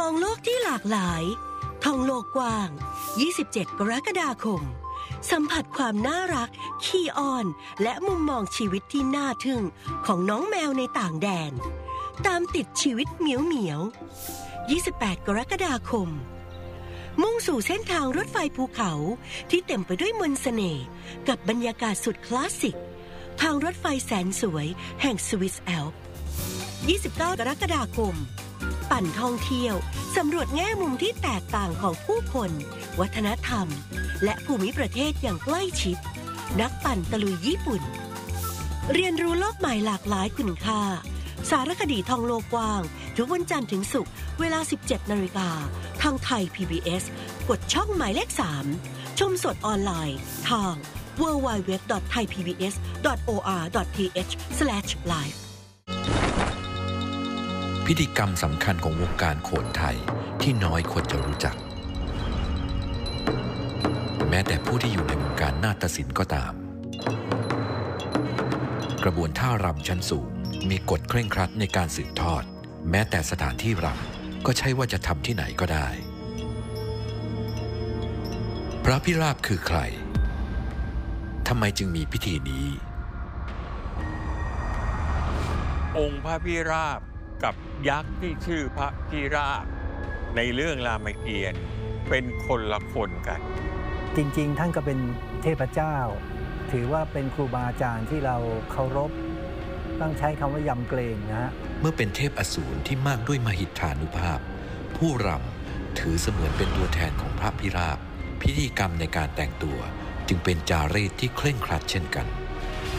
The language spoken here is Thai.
องโลกที่หลากหลายท่องโลกกว้าง27 กรกฎาคมสัมผัสความน่ารักขี้อ้อนและมุมมองชีวิตที่น่าทึ่งของน้องแมวในต่างแดนตามติดชีวิตเหมียว28 กรกฎาคมมุ่งสู่เส้นทางรถไฟภูเขาที่เต็มไปด้วยมนต์เสน่ห์กับบรรยากาศสุดคลาสสิกทางรถไฟแสนสวยแห่งสวิสแอลป์29 กรกฎาคมปั่นท่องเที่ยวสำรวจแง่มุมที่แตกต่างของผู้คนวัฒนธรรมและภูมิประเทศอย่างใกล้ชิดนักปั่นตะลุยญี่ปุ่นเรียนรู้โลกใหม่หลากหลายคุณค่าสารคดีท่องโลกกว้างทุกวันจันทร์ถึงศุกร์เวลา 17 นาฬิกาทางไทย PBS กดช่องหมายเลข 3ชมสดออนไลน์ทาง www.thaipbs.or.th/live พิธีกรรมสำคัญของวงการโขนไทยที่น้อยคนจะรู้จักแม้แต่ผู้ที่อยู่ในวงการนาฏศิลป์ก็ตามกระบวนท่ารำชั้นสูงมีกฎเคร่งครัดในการสืบทอดแม้แต่สถานที่รำก็ใช่ว่าจะทำที่ไหนก็ได้พระพิราบคือใครทำไมจึงมีพิธีนี้องค์พระพิราบกับยักษ์ที่ชื่อพระพิราบในเรื่องรามเกียรติ์เป็นคนละคนกันจริงๆท่านก็เป็นเทพเจ้าถือว่าเป็นครูบาอาจารย์ที่เราเคารพต้องใช้คำว่ายำเกรงนะฮะเมื่อเป็นเทพอสูรที่มากด้วยมหิทธานุภาพผู้รำถือเสมือนเป็นตัวแทนของพระพิราบพิธีกรรมในการแต่งตัวจึงเป็นจารีตที่เคร่งครัดเช่นกัน